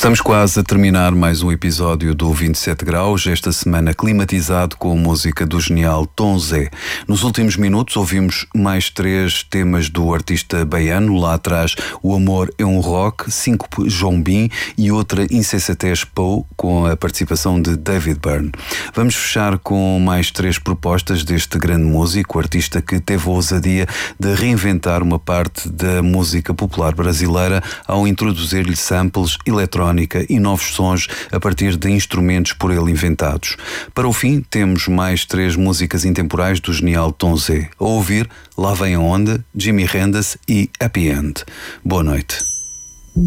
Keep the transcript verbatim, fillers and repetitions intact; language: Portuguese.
Estamos quase a terminar mais um episódio do vinte e sete graus, esta semana climatizado com a música do genial Tom Zé. Nos últimos minutos ouvimos mais três temas do artista baiano, lá atrás O Amor é um Rock, Síncope Jombim e outra Insensatez Pou, com a participação de David Byrne. Vamos fechar com mais três propostas deste grande músico, artista que teve a ousadia de reinventar uma parte da música popular brasileira ao introduzir-lhe samples, eletrónicos e novos sons a partir de instrumentos por ele inventados. Para o fim, temos mais três músicas intemporais do genial Tom Zé. A ouvir, Lá Vem a Onda, Jimi Hendrix e Happy End. Boa noite.